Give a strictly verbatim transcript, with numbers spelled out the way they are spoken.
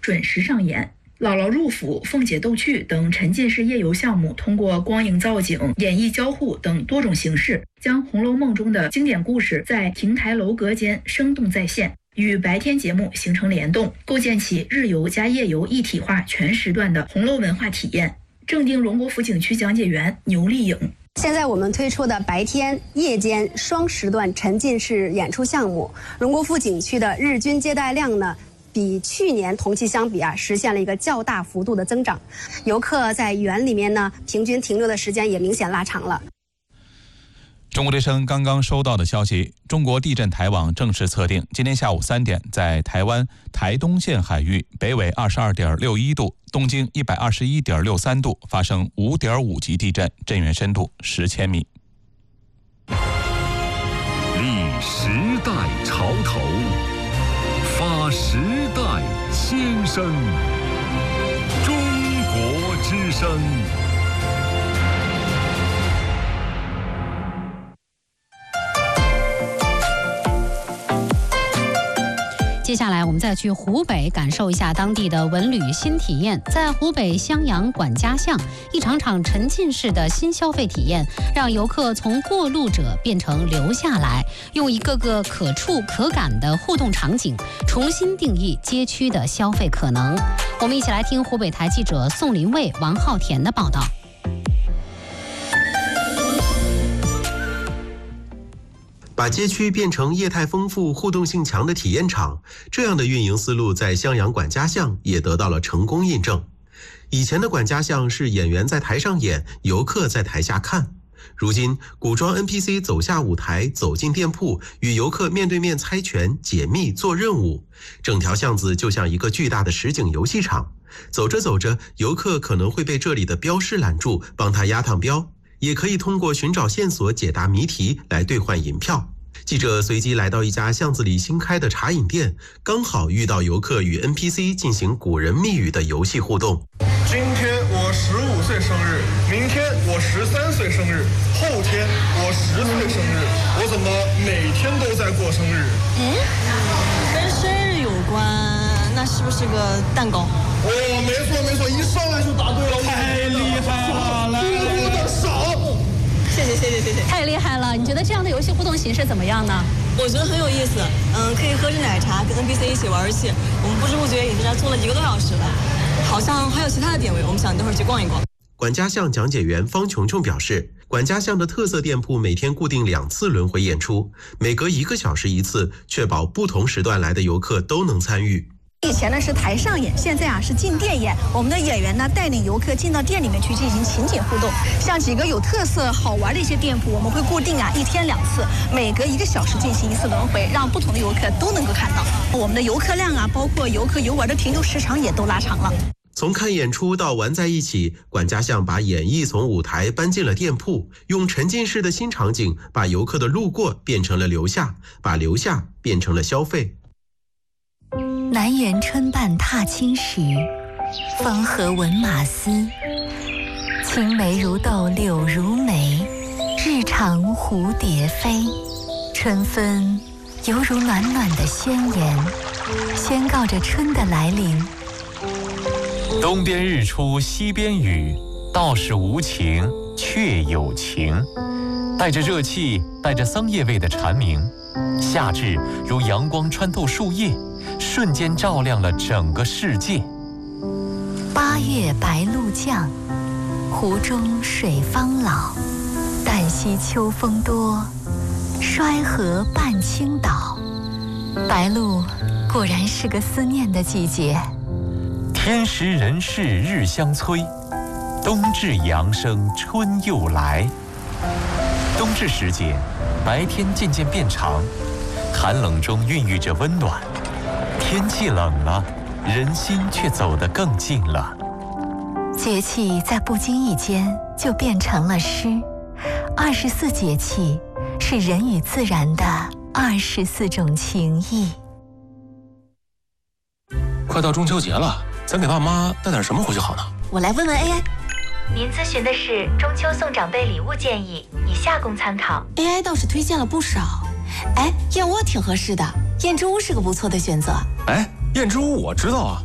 准时上演。姥姥入府、凤姐逗趣等沉浸式夜游项目，通过光影造景、演绎交互等多种形式，将《红楼梦》中的经典故事在亭台楼阁间生动再现，与白天节目形成联动，构建起日游加夜游一体化全时段的红楼文化体验。正定荣国府景区讲解员牛丽颖。 现在我们推出的白天、夜间双时段沉浸式演出项目，荣国府景区的日均接待量呢，比去年同期相比啊，实现了一个较大幅度的增长。游客在园里面呢，平均停留的时间也明显拉长了。 中国之声刚刚收到的消息，中国地震台网正式测定，今天下午三点，在台湾台东县海域北纬二十二点六一度、东经一百二十一点六三度发生五点五级地震，震源深度十千米。 立时代潮头，发时代先声。中国之声。 接下来我们再去湖北感受一下当地的文旅新体验。在湖北襄阳管家巷，一场场沉浸式的新消费体验，让游客从过路者变成留下来，用一个个可触可感的互动场景，重新定义街区的消费可能。我们一起来听湖北台记者宋林卫、王浩田的报道。 把街区变成业态丰富、互动性强的体验场，这样的运营思路在襄阳管家巷也得到了成功印证。以前的管家巷是演员在台上演，游客在台下看。如今，古装 N P C 走下舞台，走进店铺，与游客面对面猜拳、解密、做任务。整条巷子就像一个巨大的实景游戏场。走着走着，游客可能会被这里的标识拦住，帮他压趟标。也可以通过寻找线索、解答谜题来兑换银票。记者随机来到一家巷子里新开的茶饮店，刚好遇到游客与 N P C 进行古人密语的游戏互动。 今天我十五岁生日，明天我十三岁生日，后天我十岁生日，我怎么每天都在过生日？ 嗯，跟生日有关，那是不是个蛋糕？ 哦，没错没错，一上来就答对了，太厉害了，来我的少。 谢谢谢谢谢谢， 太厉害了！你觉得这样的游戏互动形式怎么样呢？ 我觉得很有意思，嗯，可以喝着奶茶，跟 N P C 一起玩游戏。我们不知不觉已经在这坐了一个多小时了，好像还有其他的点位，我们想等会儿去逛一逛。 管家巷讲解员方琼琼表示，管家巷的特色店铺每天固定两次轮回演出，每隔一个小时一次，确保不同时段来的游客都能参与。 以前呢是台上演，现在啊是进店演。我们的演员呢带领游客进到店里面去进行情景互动。像几个有特色、好玩的一些店铺，我们会固定啊一天两次，每隔一个小时进行一次轮回，让不同的游客都能够看到。我们的游客量啊，包括游客游玩的停留时长也都拉长了。 从看演出到玩在一起，管家巷把演艺从舞台搬进了店铺，用沉浸式的新场景，把游客的路过变成了留下，把留下变成了消费。 南园春半踏青时，芳荷闻马嘶。青梅如豆柳如眉，日长蝴蝶飞。春分犹如暖暖的宣言，宣告着春的来临。 东边日出西边雨，道是无晴却有晴。带着热气，带着桑叶味的蝉鸣，夏至如阳光穿透树叶，瞬间照亮了整个世界。 八月白露降，湖中水方老。旦夕秋风多，衰河半倾倒。白露果然是个思念的季节。 天时人事日相催，冬至阳生春又来。冬至时节，白天渐渐变长，寒冷中孕育着温暖。天气冷了，人心却走得更近了。 节气在不经意间就变成了诗。二十四节气是人与自然的二十四种情谊。 快到中秋节了，咱给爸妈带点什么回去好呢？ 我来问问 A I。 您咨询的是中秋送长辈礼物建议，以下供参考。 A I 倒是推荐了不少。哎，燕窝挺合适的，燕之屋是个不错的选择。 哎，燕之屋我知道啊，